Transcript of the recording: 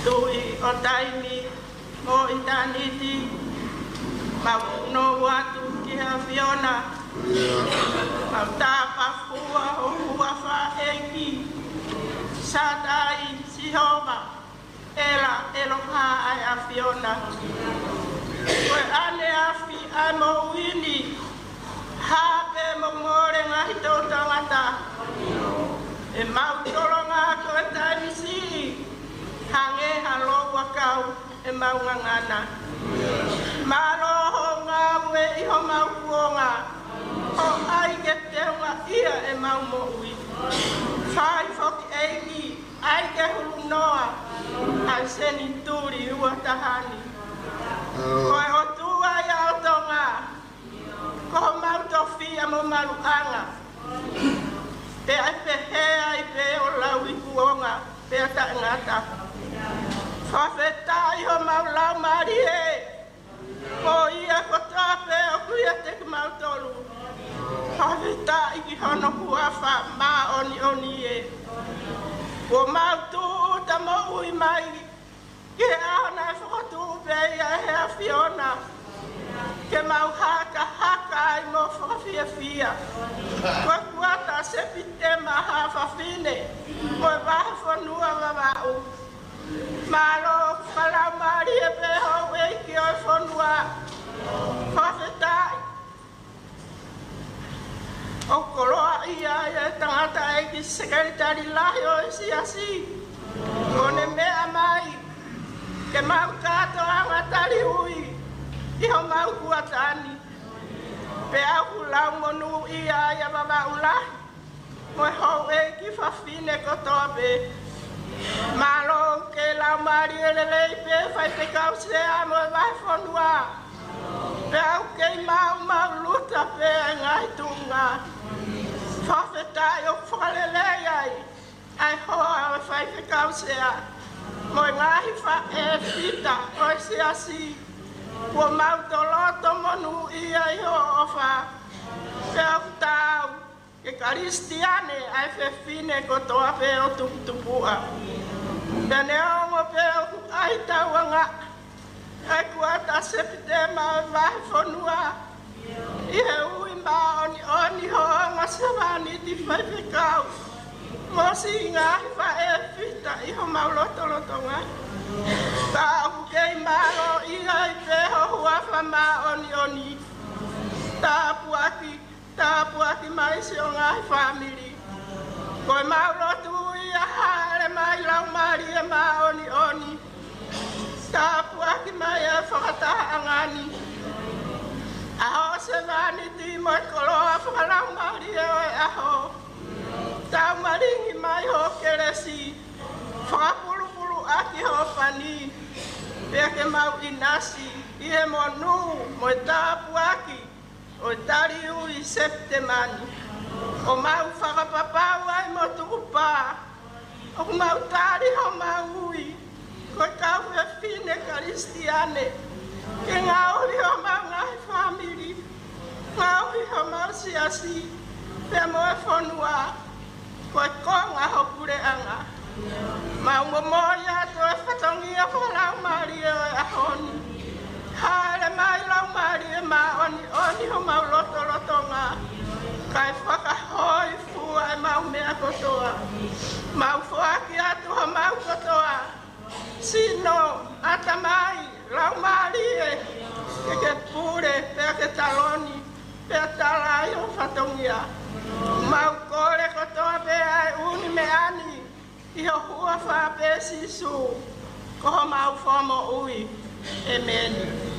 tui o taimi mo i taniti mau watu ki ha Fiona mau tāpafua o hua whaeki sadai sihoma ela eloha ai a Fiona koe ane afi ai mo wini hape mo ngore ngahi tau tangata e mau toronga koe taimisi hange halo wakau e mau ngangana maroho ngā ue iho mau kuonga o ai ke teunga ia e mau mo ui whai foki eiki ai ke hulu noa ai seni turi ua tahani koe o tua ia o tonga ko mau tofia mo maluanga pe ai pehe ai pe o lau i kuonga pe ata ngata whawheta iho mau lau mari e o ia ko tape o kuia te mau tolu whawheta i ki hono huafa ma oni e o mau tu ta mo ui mai ke ana e whakatu pe ia he a Fiona ke mau haka ai mo whakawhia fia koe kuata se pite maha whawhine koe wahe whanua wawau malo whalau mari e peho eiki oi whanua whawhetai o koroa ia e tangata eiki sekretari lahi o isi asi kone mea mai ke mau kato angatari hui iho mau kuatani pe au lau monu ia ia baba ulahi moe hou eiki whawhine kotoa pe malo ke lau mari elelei pe whai te kausea moe vai whanua pe au kei mau luta pe ngai tunga whawhetai o whakalelei ai hoa o whai te kausea moe ngahi wha e fita oi si asi kua mau toloto monu ia iho ofa pe au tau ke karistiane ai whewhine kotoa pe o tupua pene ongo pe o ai tauanga ai kuata sepite mau vai whanua ihe ui ma oni hoanga savani ti whai whekau mosi ngahi wha e fita iho mau lotonga tau kei maro ia i peho huafa ma oni tapuaki mai si o ngai family koe mau lotu ia haere mai lau mari e ma oni tapuaki mai e whakataha angani aho se vani ti moi koloa whakalau mari e oe aho tau maringi mai ho keresi whakapuru aki ho pani pia ke mau inasi ihe monu mo tapuaki o tari ui septemani o mau whakapapau ai mo tukupa o mau tari ho mau ui ko kau e fine karistiane ke ngauri ho mau ngai family ngauri ho mau siasi pia mo e whanua ko konga ho pure anga mau momoia to e whatongia whalau mari e ahoni haere mai lau mari e ma oni ho mau lotonga kai whakahoi fua e mau mea kotoa mau fuaki atu ho mau kotoa sino atamai lau mari e ke pure pea ke taloni pea talai o whatongia mau kore kotoa pea e uni me ani iho hua wha pe sisu koho mau whamo ui. Amen.